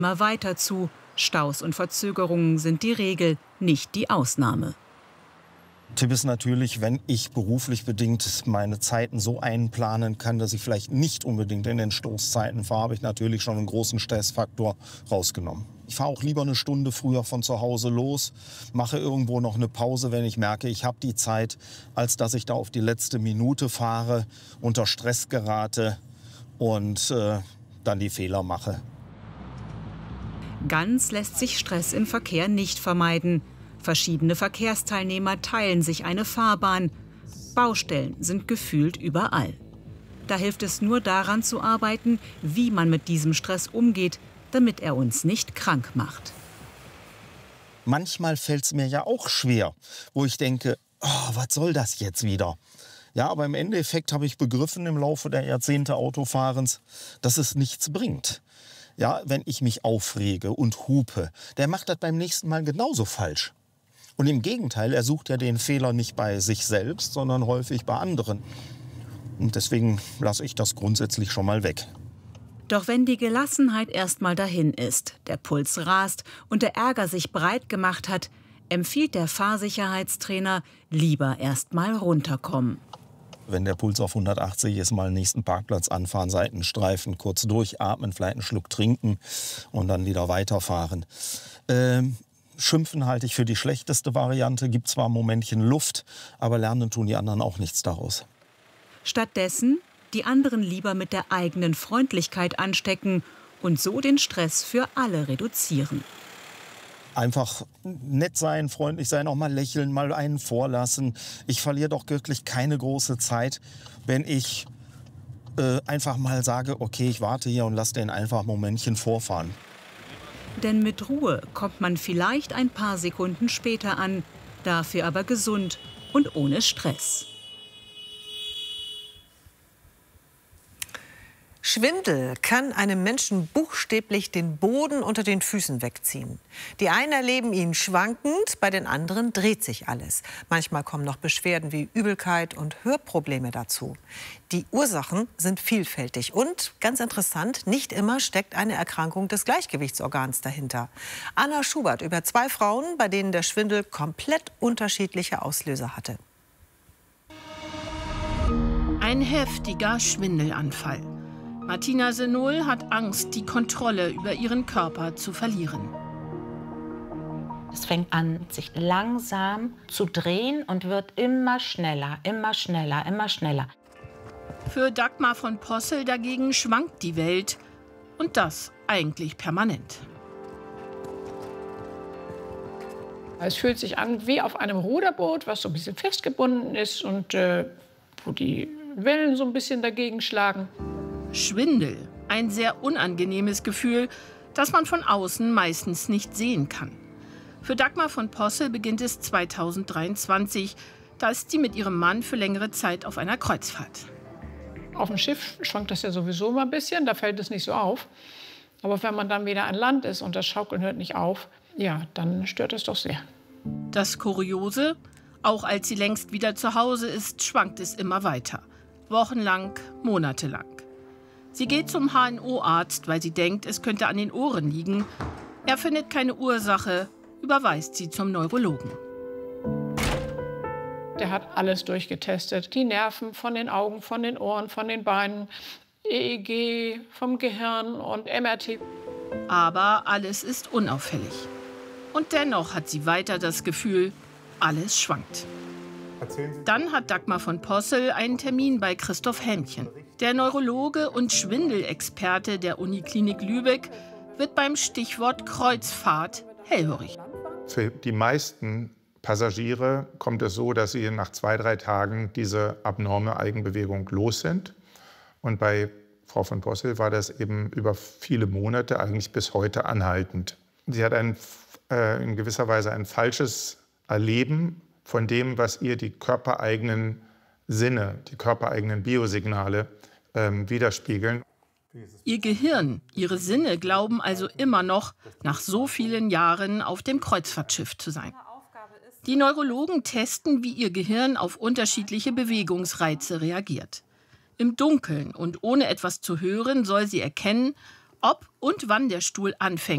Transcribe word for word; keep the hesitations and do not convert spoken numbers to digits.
immer weiter zu. Staus und Verzögerungen sind die Regel, nicht die Ausnahme. Tipp ist natürlich, wenn ich beruflich bedingt meine Zeiten so einplanen kann, dass ich vielleicht nicht unbedingt in den Stoßzeiten fahre, habe ich natürlich schon einen großen Stressfaktor rausgenommen. Ich fahre auch lieber eine Stunde früher von zu Hause los, mache irgendwo noch eine Pause, wenn ich merke, ich habe die Zeit, als dass ich da auf die letzte Minute fahre, unter Stress gerate und äh, dann die Fehler mache. Ganz lässt sich Stress im Verkehr nicht vermeiden. Verschiedene Verkehrsteilnehmer teilen sich eine Fahrbahn. Baustellen sind gefühlt überall. Da hilft es nur daran zu arbeiten, wie man mit diesem Stress umgeht, damit er uns nicht krank macht. Manchmal fällt es mir ja auch schwer, wo ich denke, oh, was soll das jetzt wieder? Ja, aber im Endeffekt habe ich begriffen im Laufe der Jahrzehnte Autofahrens, dass es nichts bringt. Ja, wenn ich mich aufrege und hupe, der macht das beim nächsten Mal genauso falsch. Und im Gegenteil, er sucht ja den Fehler nicht bei sich selbst, sondern häufig bei anderen. Und deswegen lasse ich das grundsätzlich schon mal weg. Doch wenn die Gelassenheit erst mal dahin ist, der Puls rast und der Ärger sich breit gemacht hat, empfiehlt der Fahrsicherheitstrainer lieber erst mal runterkommen. Wenn der Puls auf hundertachtzig ist, mal den nächsten Parkplatz anfahren, Seitenstreifen, kurz durchatmen, vielleicht einen Schluck trinken und dann wieder weiterfahren. Ähm, Schimpfen halte ich für die schlechteste Variante, gibt zwar ein Momentchen Luft, aber lernen tun die anderen auch nichts daraus. Stattdessen die anderen lieber mit der eigenen Freundlichkeit anstecken und so den Stress für alle reduzieren. Einfach nett sein, freundlich sein, auch mal lächeln, mal einen vorlassen. Ich verliere doch wirklich keine große Zeit, wenn ich äh, einfach mal sage, okay, ich warte hier und lasse den einfach ein Momentchen vorfahren. Denn mit Ruhe kommt man vielleicht ein paar Sekunden später an, dafür aber gesund und ohne Stress. Schwindel kann einem Menschen buchstäblich den Boden unter den Füßen wegziehen. Die einen erleben ihn schwankend, bei den anderen dreht sich alles. Manchmal kommen noch Beschwerden wie Übelkeit und Hörprobleme dazu. Die Ursachen sind vielfältig und, ganz interessant, nicht immer steckt eine Erkrankung des Gleichgewichtsorgans dahinter. Anna Schubert über zwei Frauen, bei denen der Schwindel komplett unterschiedliche Auslöser hatte. Ein heftiger Schwindelanfall. Martina Senol hat Angst, die Kontrolle über ihren Körper zu verlieren. Es fängt an, sich langsam zu drehen und wird immer schneller, immer schneller, immer schneller. Für Dagmar von Possel dagegen schwankt die Welt. Und das eigentlich permanent. Es fühlt sich an wie auf einem Ruderboot, was so ein bisschen festgebunden ist und äh, wo die Wellen so ein bisschen dagegen schlagen. Schwindel, ein sehr unangenehmes Gefühl, das man von außen meistens nicht sehen kann. Für Dagmar von Possel beginnt es zweitausenddreiundzwanzig. Da ist sie mit ihrem Mann für längere Zeit auf einer Kreuzfahrt. Auf dem Schiff schwankt das ja sowieso immer ein bisschen, da fällt es nicht so auf. Aber wenn man dann wieder an Land ist und das Schaukeln hört nicht auf, ja, dann stört es doch sehr. Das Kuriose, auch als sie längst wieder zu Hause ist, schwankt es immer weiter. Wochenlang, monatelang. Sie geht zum H N O-Arzt, weil sie denkt, es könnte an den Ohren liegen. Er findet keine Ursache, überweist sie zum Neurologen. Der hat alles durchgetestet. Die Nerven von den Augen, von den Ohren, von den Beinen, E E G vom Gehirn und M R T. Aber alles ist unauffällig. Und dennoch hat sie weiter das Gefühl, alles schwankt. Dann hat Dagmar von Possel einen Termin bei Christoph Hähnchen. Der Neurologe und Schwindelexperte der Uniklinik Lübeck wird beim Stichwort Kreuzfahrt hellhörig. Für die meisten Passagiere kommt es so, dass sie nach zwei, drei Tagen diese abnorme Eigenbewegung los sind. Und bei Frau von Possel war das eben über viele Monate, eigentlich bis heute anhaltend. Sie hat ein, äh, in gewisser Weise ein falsches Erleben von dem, was ihr die körpereigenen Sinne, die körpereigenen Biosignale ähm, widerspiegeln. Ihr Gehirn, ihre Sinne glauben also immer noch, nach so vielen Jahren auf dem Kreuzfahrtschiff zu sein. Die Neurologen testen, wie ihr Gehirn auf unterschiedliche Bewegungsreize reagiert. Im Dunkeln und ohne etwas zu hören soll sie erkennen, ob und wann der Stuhl anfängt